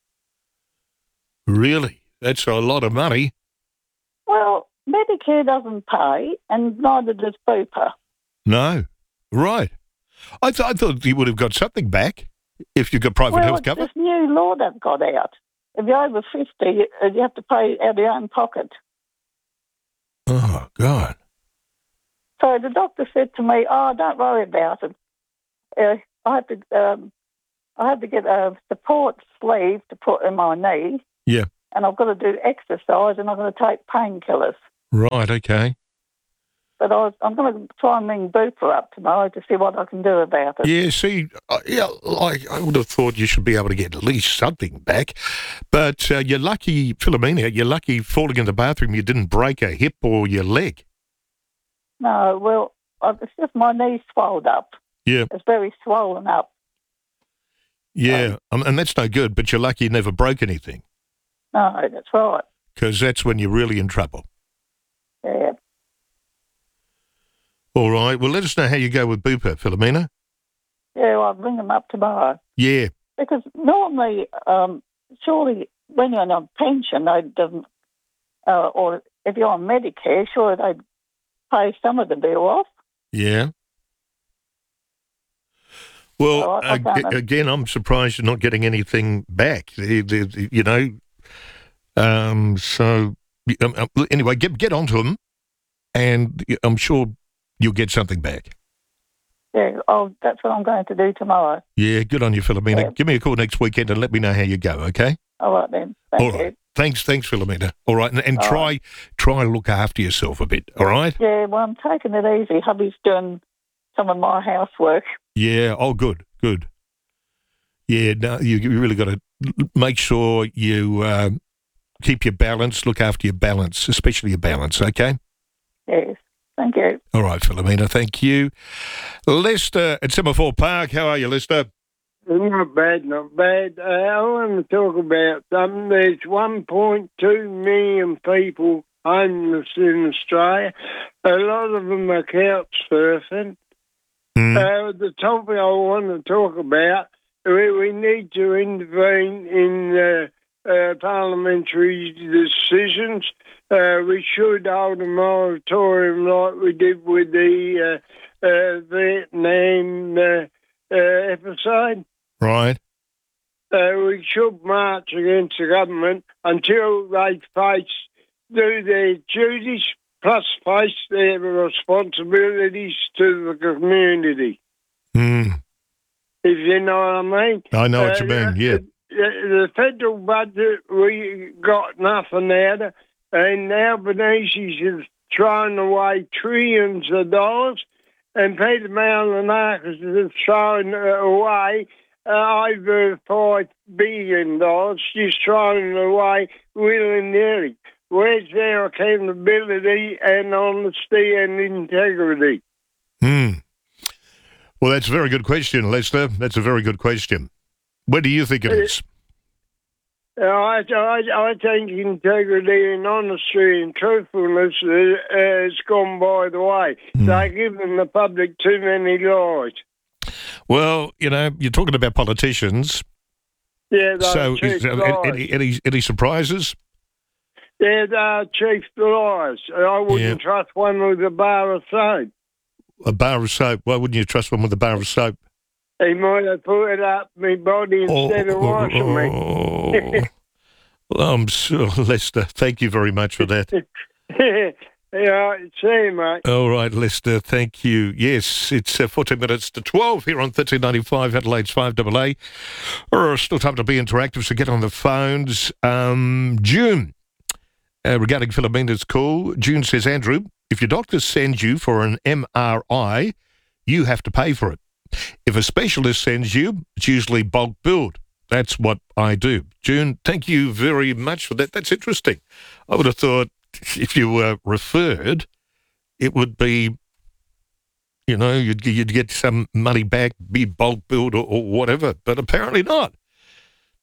Really? That's a lot of money.
Well, Medicare doesn't pay, and neither does Bupa.
No. Right. I, th- I thought you would have got something back if you got private
well,
health
it's
cover.
this new law they've got out. If you're over fifty, you, you have to pay out of your own pocket.
Oh, God.
So the doctor said to me, oh, don't worry about it. Uh, I have to um, I have to get a support sleeve to put in my knee.
Yeah.
And I've got to do exercise and I've got to take painkillers.
Right, okay.
But I was, I'm going to try and ring Bupa up tomorrow to see what I can do about it.
Yeah, see, uh, yeah, like I would have thought you should be able to get at least something back. But uh, you're lucky, Philomena, you're lucky falling in the bathroom you didn't break a hip or your leg.
No, well, it's just my knee swelled up.
Yeah.
It's very swollen up.
Yeah, um, and that's no good, but you're lucky you never broke anything.
No, that's right.
Because that's when you're really in trouble.
Yeah.
All right, well, let us know how you go with Bupa, Philomena.
Yeah, well, I'll ring them up tomorrow.
Yeah.
Because normally, um, surely when you're on a pension, they don't, uh, or if you're on Medicare, surely they'd pay some of the bill off.
Yeah. Well,
So I- I
ag-
can't-
again, I'm surprised you're not getting anything back. The- the- the- You know, um, so um, um, anyway, get get onto them, and I'm sure you'll get something back.
Yeah, oh, that's what I'm going to do tomorrow.
Yeah, good on you, Philomena.
Yeah.
Give me a call next weekend and let me know how you go. Okay.
All right then. Thank
All
you.
right. Thanks, thanks, Philomena. All right, and, and
All
try
right.
try and look after yourself a bit. All right.
Yeah, well, I'm taking it easy. Hubby's doing some of my housework.
Yeah. Oh, good, good. Yeah. No, you, you really got to make sure you uh, keep your balance. Look after your balance, especially your balance. Okay.
Yes. Thank you.
All right, Philomena. Thank you, Lester at Semaphore Park. How are you, Lester?
Not bad, not bad. Uh, I want to talk about something. There's one point two million people homeless in Australia. A lot of them are couch surfing.
Mm.
Uh, the topic I want to talk about, we, we need to intervene in uh, uh, parliamentary decisions. Uh, we should hold a moratorium like we did with the uh, uh, Vietnam uh, uh, episode.
Right.
Uh, we should march against the government until they face, do their duties, plus face their responsibilities to the community.
Mm.
If you know what I mean.
I know what you mean, yeah.
The, the federal budget, we got nothing out of, and Albanese is throwing away trillions of dollars, and Peter Malonakis is throwing away uh, over five billion dollars. She's throwing away willy-nilly. Where's their accountability and honesty and integrity?
Hmm. Well, that's a very good question, Lester. That's a very good question. Where do you think it is?
Uh, I, I, I think integrity and honesty and truthfulness uh, has gone by the way.
Mm.
They're giving the public too many lies.
Well, you know, you're talking about politicians.
Yeah, they're
So,
cheap
is, uh,
lies.
any, any, any surprises?
Yeah, they're cheap lies. I wouldn't
Yeah.
trust one with a bar of soap.
A bar of soap. Why wouldn't you trust one with a bar of soap?
He might have put it up my body instead of washing me.
Oh, well, I'm sure, Lester. Thank you very much for that.
Yeah, see you, mate.
All right, Lester, thank you. Yes, it's uh, fourteen minutes to twelve here on thirteen ninety-five, Adelaide's five A A. Or still time to be interactive, so get on the phones. Um, June, uh, regarding Philomena's call, June says, Andrew, if your doctor sends you for an M R I, you have to pay for it. If a specialist sends you, it's usually bulk billed. That's what I do. June, thank you very much for that. That's interesting. I would have thought if you were referred, it would be, you know, you'd, you'd get some money back, be bulk billed or, or whatever, but apparently not.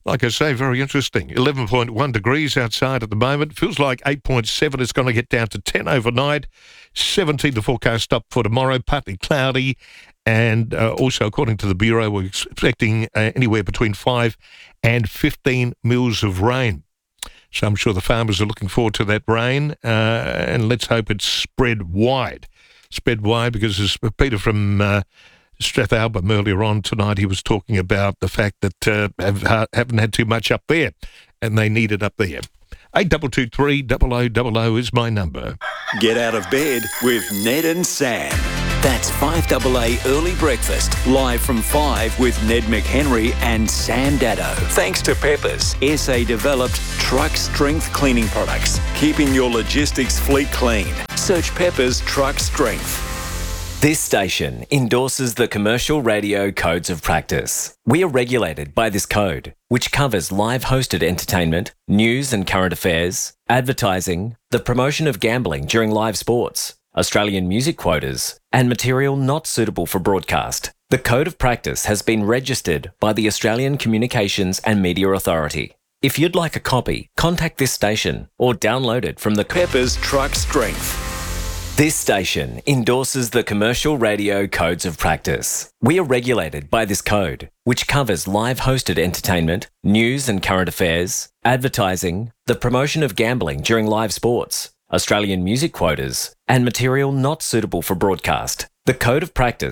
Like I say, very interesting. eleven point one degrees outside at the moment. Feels like eight point seven. It's going to get down to ten overnight. seventeen the forecast up for tomorrow, partly cloudy. And uh, also, according to the Bureau, we're expecting uh, anywhere between five and fifteen mils of rain. So I'm sure the farmers are looking forward to that rain. Uh, and let's hope it's spread wide. Spread wide because as Peter from uh, Strathalbyn earlier on tonight, he was talking about the fact that uh, have, haven't had too much up there and they need it up there. eight two two three, double oh double oh is my number.
Get out of bed with Ned and Sam. That's five A A Early Breakfast, live from five with Ned McHenry and Sam Daddo. Thanks to Peppers, S A-developed truck strength cleaning products, keeping your logistics fleet clean. Search Peppers Truck Strength.
This station endorses the Commercial Radio Codes of Practice. We are regulated by this code, which covers live hosted entertainment, news and current affairs, advertising, the promotion of gambling during live sports, Australian music quotas, and material not suitable for broadcast. The Code of Practice has been registered by the Australian Communications and Media Authority. If you'd like a copy, contact this station or download it from the
Peppers Truck Strength.
This station endorses the Commercial Radio Codes of Practice. We are regulated by this code, which covers live hosted entertainment, news and current affairs, advertising, the promotion of gambling during live sports, Australian music quotas, and material not suitable for broadcast. The Code of Practice